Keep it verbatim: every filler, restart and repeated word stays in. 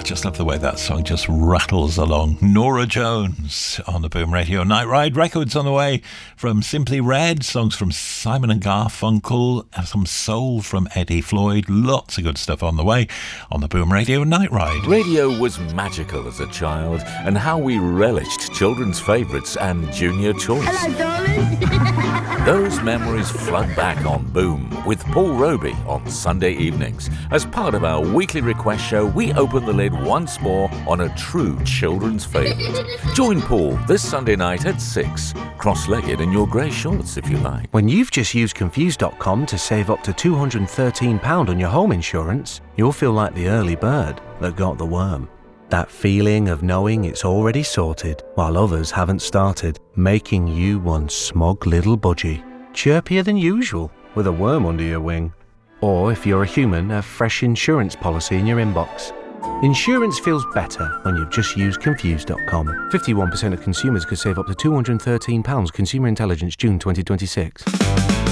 just love the way that song just rattles along. Norah Jones on the Boom Radio Night Ride. Records on the way from Simply Red, songs from Simon and Garfunkel, some soul from Eddie Floyd. Lots of good stuff on the way on the Boom Radio Night Ride. Radio was magical as a child, and how we relished children's favourites and Junior Choice. Hello, darling. Those memories flood back on Boom with Paul Roby on Sunday evenings. As part of our weekly request show, we open the lid once more on a true children's favourite. Join Paul this Sunday night at six, cross-legged in your grey shorts if you like. When you've just used Confused dot com to save up to two hundred thirteen pounds on your home insurance, you'll feel like the early bird that got the worm. That feeling of knowing it's already sorted while others haven't started, making you one smug little budgie, chirpier than usual with a worm under your wing. Or if you're a human, a fresh insurance policy in your inbox. Insurance feels better when you've just used Confused dot com. fifty-one percent of consumers could save up to two hundred thirteen pounds. Consumer Intelligence, June twenty twenty-six.